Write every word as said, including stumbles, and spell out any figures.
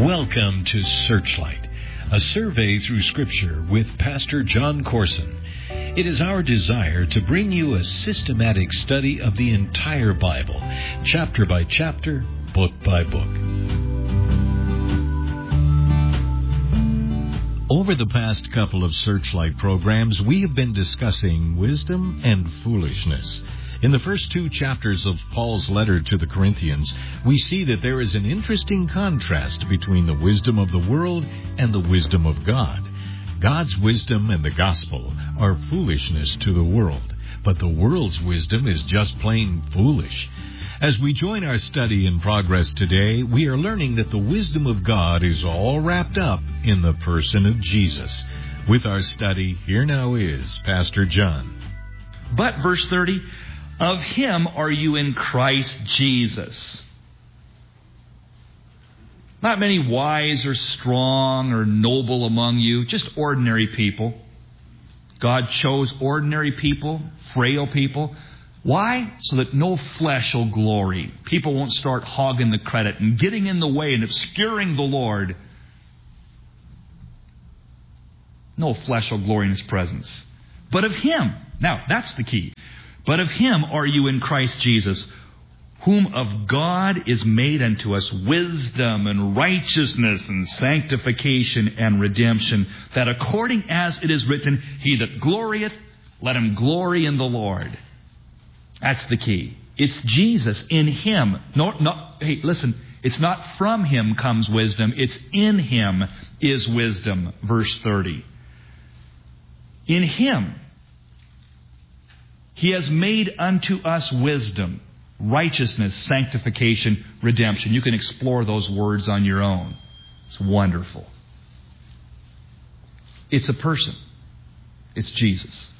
Welcome to Searchlight, a survey through Scripture with Pastor John Corson. It is our desire to bring you a systematic study of the entire Bible, chapter by chapter, book by book. Over the past couple of Searchlight programs, we have been discussing wisdom and foolishness. In the first two chapters of Paul's letter to the Corinthians, we see that there is an interesting contrast between the wisdom of the world and the wisdom of God. God's wisdom and the gospel are foolishness to the world, but the world's wisdom is just plain foolish. As we join our study in progress today, we are learning that the wisdom of God is all wrapped up in the person of Jesus. With our study, here now is Pastor John. But, verse thirty, of him are you in Christ Jesus. Not many wise or strong or noble among you, just ordinary people. God chose ordinary people, frail people. Why? So that no flesh will glory. People won't start hogging the credit and getting in the way and obscuring the Lord. No flesh will glory in His presence. But of Him, now that's the key. But of Him are you in Christ Jesus, whom of God is made unto us wisdom and righteousness and sanctification and redemption, that according as it is written, He that glorieth, let him glory in the Lord. That's the key. It's Jesus, in Him. No, no, hey, listen, it's not from Him comes wisdom, it's in Him is wisdom, verse thirty. In Him He has made unto us wisdom, righteousness, sanctification, redemption. You can explore those words on your own. It's wonderful. It's a person. It's Jesus.